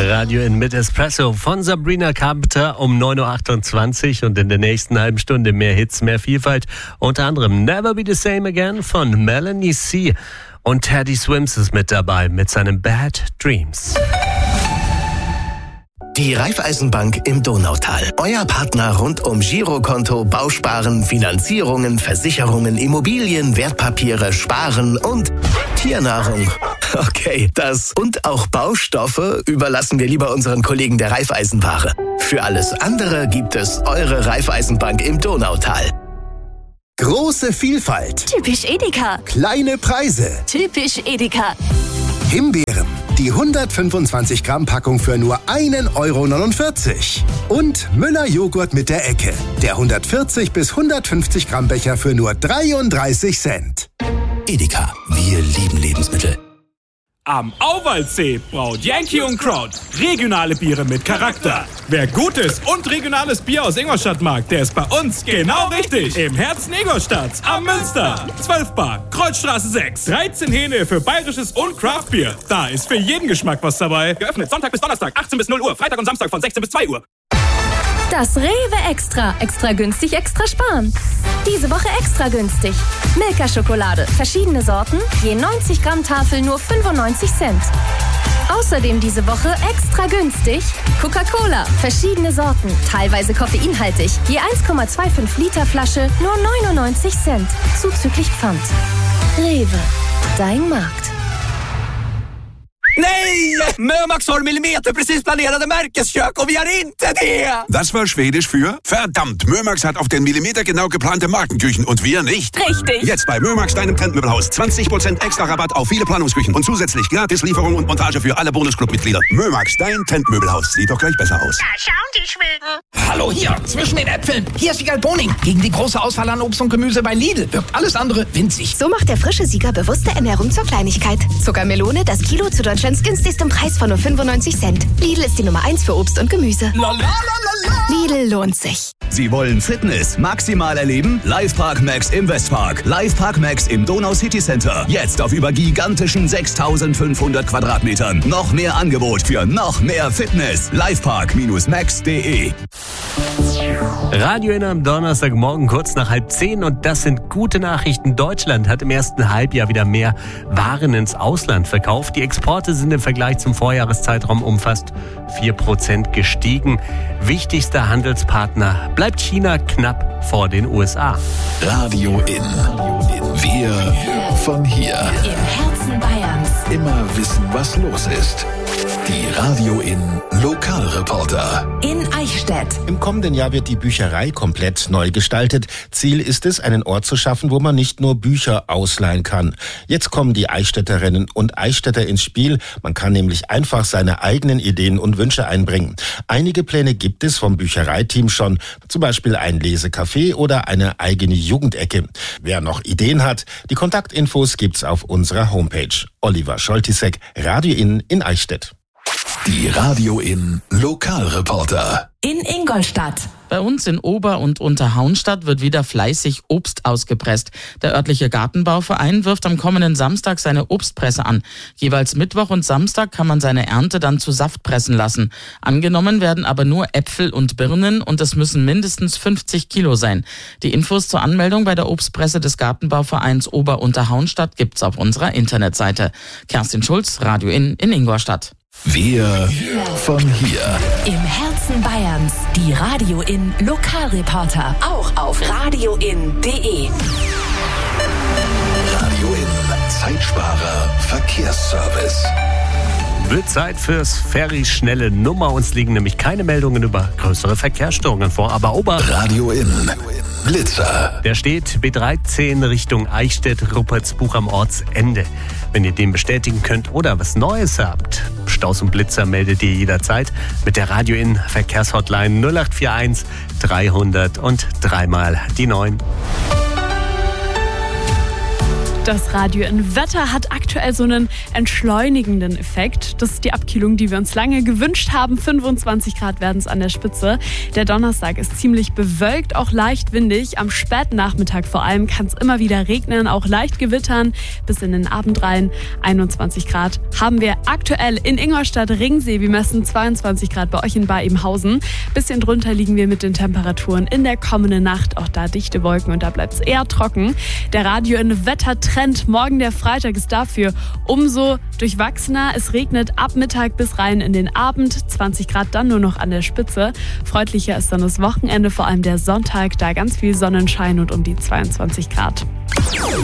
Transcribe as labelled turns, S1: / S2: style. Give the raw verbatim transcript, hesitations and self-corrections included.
S1: Radio in mit Espresso von Sabrina Carpenter um neun Uhr achtundzwanzig und in der nächsten halben Stunde mehr Hits, mehr Vielfalt. Unter anderem Never Be the Same Again von Melanie C. Und Teddy Swims ist mit dabei mit seinen Bad Dreams.
S2: Die Raiffeisenbank im Donautal. Euer Partner rund um Girokonto, Bausparen, Finanzierungen, Versicherungen, Immobilien, Wertpapiere, Sparen und Tiernahrung. Okay, das und auch Baustoffe überlassen wir lieber unseren Kollegen der Raiffeisenware. Für alles andere gibt es eure Raiffeisenbank im Donautal.
S3: Große Vielfalt.
S4: Typisch Edeka.
S3: Kleine Preise.
S4: Typisch Edeka.
S3: Himbeeren. Die hundertfünfundzwanzig Gramm Packung für nur ein Euro neunundvierzig. Und Müller Joghurt mit der Ecke. Der hundertvierzig bis hundertfünfzig Gramm Becher für nur dreiunddreißig Cent.
S5: Edeka. Wir lieben Lebensmittel.
S6: Am Auwaldsee braut Yankee und Crowd regionale Biere mit Charakter. Wer gutes und regionales Bier aus Ingolstadt mag, der ist bei uns genau richtig. Im Herzen Ingolstadts am Münster. zwölf Bar, Kreuzstraße sechs. dreizehn Hähne für bayerisches und Craftbier. Da ist für jeden Geschmack was dabei. Geöffnet Sonntag bis Donnerstag, achtzehn bis null Uhr. Freitag und Samstag von sechzehn bis zwei Uhr.
S4: Das Rewe Extra. Extra günstig, extra sparen. Diese Woche extra günstig. Milka-Schokolade. Verschiedene Sorten. Je neunzig Gramm Tafel nur fünfundneunzig Cent. Außerdem diese Woche extra günstig. Coca-Cola. Verschiedene Sorten. Teilweise koffeinhaltig. Je eins Komma fünfundzwanzig Liter Flasche nur neunundneunzig Cent. Zuzüglich Pfand. Rewe. Dein Markt.
S7: Nej! Mömax har millimeterprecis planerade Märkeskök och vi har inte det!
S8: Das war Schwedisch für verdammt. Mömax hat auf den Millimeter genau geplante Markenküchen und wir nicht.
S4: Richtig.
S8: Jetzt bei Mömax, deinem Trendmöbelhaus. zwanzig Prozent extra Rabatt auf viele Planungsküchen und zusätzlich gratis Lieferung und Montage für alle Bonusclub-Mitglieder. Mömax, dein Trendmöbelhaus. Sieht doch gleich besser aus.
S9: Da schauen die Schweden.
S10: Hallo hier, zwischen den Äpfeln. Hier ist Siegal Boning. Gegen die große Auswahl an Obst und Gemüse bei Lidl wirkt alles andere winzig.
S11: So macht der frische Sieger bewusste Ernährung zur Kleinigkeit. Zuckermelone, das Kilo zu Deutschlands günstigstem Preis von nur fünfundneunzig Cent. Lidl ist die Nummer eins für Obst und Gemüse. Lidl lohnt sich.
S5: Sie wollen Fitness maximal erleben? Livepark Max im Westpark. Livepark Max im Donau City Center. Jetzt auf über gigantischen sechstausendfünfhundert Quadratmetern. Noch mehr Angebot für noch mehr Fitness. Livepark Max punkt de.
S1: Radio in am Donnerstagmorgen kurz nach halb zehn und das sind gute Nachrichten. Deutschland hat im ersten Halbjahr wieder mehr Waren ins Ausland verkauft. Die Exporte sind im Vergleich zum Vorjahreszeitraum um fast vier Prozent gestiegen. Wichtigster Handelspartner bleibt China knapp vor den U S A.
S12: Radio in. Wir von hier.
S13: Im Herzen Bayerns.
S12: Immer wissen, was los ist. Die Radio in Lokalreporter.
S13: In Eichstätt.
S14: Im kommenden Jahr wird die Bücherei komplett neu gestaltet. Ziel ist es, einen Ort zu schaffen, wo man nicht nur Bücher ausleihen kann. Jetzt kommen die Eichstätterinnen und Eichstätter ins Spiel. Man kann nämlich einfach seine eigenen Ideen und Wünsche einbringen. Einige Pläne gibt es vom Büchereiteam schon. Zum Beispiel ein Lesecafé oder eine eigene Jugendecke. Wer noch Ideen hat, die Kontaktinfos gibt's auf unserer Homepage. Oliver Scholtisek, Radio in in Eichstätt.
S12: Die Radio in Lokalreporter.
S13: In Ingolstadt.
S15: Bei uns in Ober- und Unterhaunstadt wird wieder fleißig Obst ausgepresst. Der örtliche Gartenbauverein wirft am kommenden Samstag seine Obstpresse an. Jeweils Mittwoch und Samstag kann man seine Ernte dann zu Saft pressen lassen. Angenommen werden aber nur Äpfel und Birnen und es müssen mindestens fünfzig Kilo sein. Die Infos zur Anmeldung bei der Obstpresse des Gartenbauvereins Ober- und Unterhaunstadt gibt's auf unserer Internetseite. Kerstin Schulz, Radio in in Ingolstadt.
S12: Wir von hier.
S13: Im Herzen Bayerns. Die Radio in Lokalreporter. Auch auf radio in punkt de.
S12: Radio in Zeitsparer Verkehrsservice.
S1: Wird Zeit fürs Ferry-schnelle Nummer. Uns liegen nämlich keine Meldungen über größere Verkehrsstörungen vor. Aber Ober...
S12: Radio in Blitzer.
S1: Der steht B dreizehn Richtung Eichstätt-Ruppertsbuch am Ortsende. Wenn ihr den bestätigen könnt oder was Neues habt, Staus und Blitzer meldet ihr jederzeit mit der Radio in Verkehrshotline null acht vier eins dreihundert und dreimal die neun.
S16: Das Radio in Wetter hat aktuell so einen entschleunigenden Effekt. Das ist die Abkühlung, die wir uns lange gewünscht haben. fünfundzwanzig Grad werden es an der Spitze. Der Donnerstag ist ziemlich bewölkt, auch leicht windig. Am späten Nachmittag vor allem kann es immer wieder regnen, auch leicht gewittern. Bis in den Abend rein. einundzwanzig Grad haben wir aktuell in Ingolstadt-Ringsee. Wir messen zweiundzwanzig Grad bei euch in Bar-Ebenhausen. Bisschen drunter liegen wir mit den Temperaturen in der kommenden Nacht. Auch da dichte Wolken und da bleibt es eher trocken. Der Radio in Wetter-Trend. Morgen der Freitag ist dafür umso durchwachsener. Es regnet ab Mittag bis rein in den Abend. zwanzig Grad dann nur noch an der Spitze. Freundlicher ist dann das Wochenende, vor allem der Sonntag. Da ganz viel Sonnenschein und um die zweiundzwanzig Grad.